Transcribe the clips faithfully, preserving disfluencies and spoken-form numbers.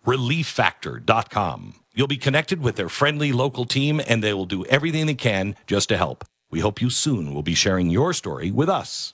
relief factor dot com. You'll be connected with their friendly local team, and they will do everything they can just to help. We hope you soon will be sharing your story with us.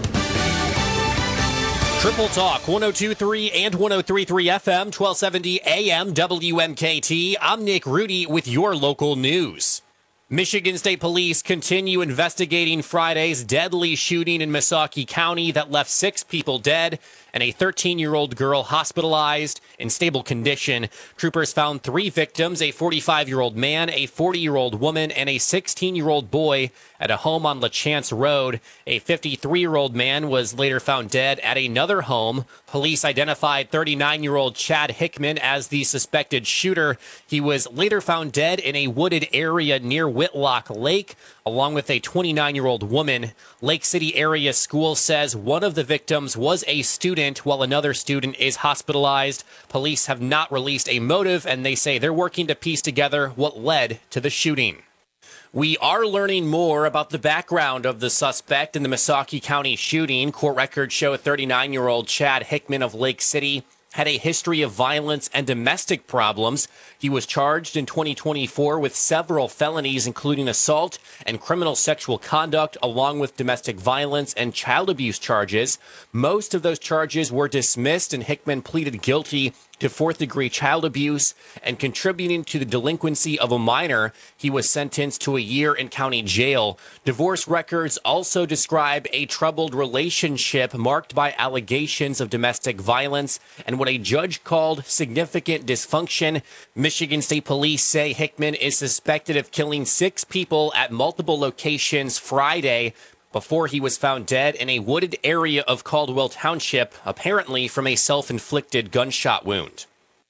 Triple Talk, one oh two point three and one oh three point three F M, twelve seventy A M, W M K T. I'm Nick Rudy with your local news. Michigan State Police continue investigating Friday's deadly shooting in Missaukee County that left six people dead and a thirteen-year-old girl hospitalized in stable condition. Troopers found three victims, a forty-five-year-old man, a forty-year-old woman, and a sixteen-year-old boy at a home on LaChance Road. A fifty-three-year-old man was later found dead at another home. Police identified thirty-nine-year-old Chad Hickman as the suspected shooter. He was later found dead in a wooded area near Whitlock Lake, along with a twenty-nine-year-old woman. Lake City Area School says one of the victims was a student, while another student is hospitalized. Police have not released a motive, and they say they're working to piece together what led to the shooting. We are learning more about the background of the suspect in the Missaukee County shooting. Court records show thirty-nine-year-old Chad Hickman of Lake City had a history of violence and domestic problems. He was charged in twenty twenty-four with several felonies, including assault and criminal sexual conduct, along with domestic violence and child abuse charges. Most of those charges were dismissed, and Hickman pleaded guilty to fourth-degree child abuse and contributing to the delinquency of a minor. He was sentenced to a year in county jail. Divorce records also describe a troubled relationship marked by allegations of domestic violence and what a judge called significant dysfunction. Michigan State Police say Hickman is suspected of killing six people at multiple locations Friday before he was found dead in a wooded area of Caldwell Township, apparently from a self-inflicted gunshot wound.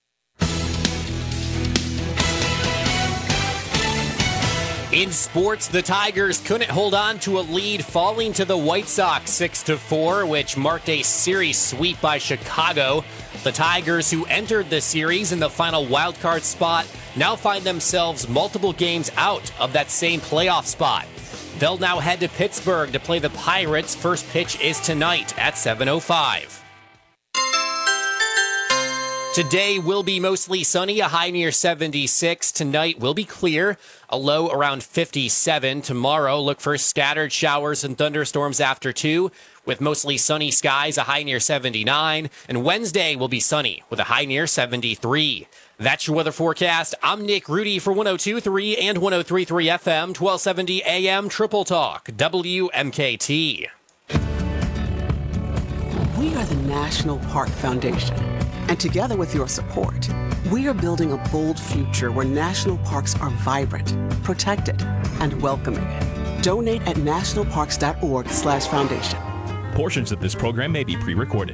In sports, the Tigers couldn't hold on to a lead, falling to the White Sox six to four, which marked a series sweep by Chicago. The Tigers, who entered the series in the final wildcard spot, now find themselves multiple games out of that same playoff spot. They'll now head to Pittsburgh to play the Pirates. First pitch is tonight at seven oh five. Today will be mostly sunny, a high near seventy-six. Tonight will be clear, a low around fifty-seven. Tomorrow, look for scattered showers and thunderstorms after two, with mostly sunny skies, a high near seventy-nine. And Wednesday will be sunny, with a high near seventy-three. That's your weather forecast. I'm Nick Rudy for one oh two point three and one oh three point three F M, twelve seventy A M, Triple Talk, W M K T. We are the National Park Foundation, and together with your support, we are building a bold future where national parks are vibrant, protected, and welcoming. Donate at nationalparks.org slash foundation. Portions of this program may be pre-recorded.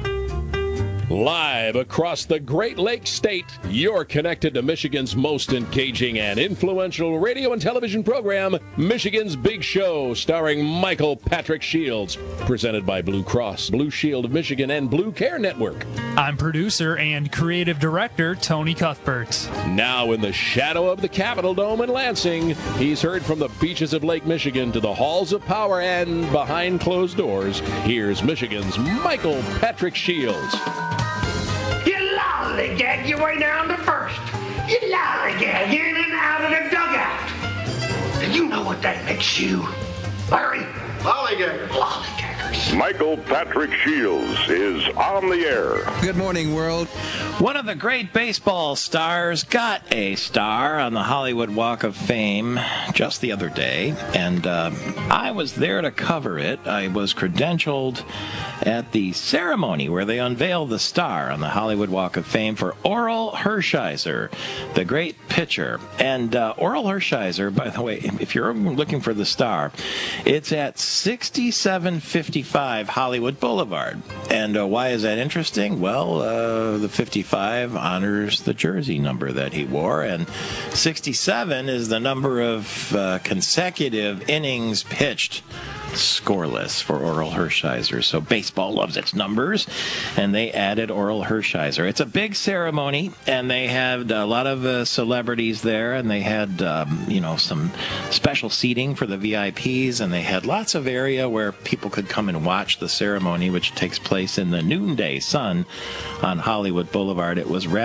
Live across the Great Lakes State, you're connected to Michigan's most engaging and influential radio and television program, Michigan's Big Show, starring Michael Patrick Shields, presented by Blue Cross, Blue Shield of Michigan, and Blue Care Network. I'm producer and creative director Tony Cuthbert. Now in the shadow of the Capitol Dome in Lansing, he's heard from the beaches of Lake Michigan to the halls of power and behind closed doors. Here's Michigan's Michael Patrick Shields. You lollygag your way down to first. You lollygag in and out of the dugout. And you know what that makes you, Larry? Lollygagger. Lollygaggers. Michael Patrick Shields is on the air. Good morning, world. One of the great baseball stars got a star on the Hollywood Walk of Fame just the other day, and uh, I was there to cover it. I was credentialed at the ceremony where they unveiled the star on the Hollywood Walk of Fame for Orel Hershiser, the great pitcher. And uh, Orel Hershiser, by the way, if you're looking for the star, it's at sixty-seven fifty-five Hollywood Boulevard. And uh, why is that interesting? Well, uh, the fifty-five honors the jersey number that he wore, and sixty-seven is the number of uh, consecutive innings pitched scoreless for Orel Hershiser. So baseball loves its numbers, and they added Orel Hershiser. It's a big ceremony, and they had a lot of uh, celebrities there, and they had, um, you know, some special seating for the V I Ps, and they had lots of area where people could come and watch the ceremony, which takes place in the noonday sun on Hollywood Boulevard. It was rather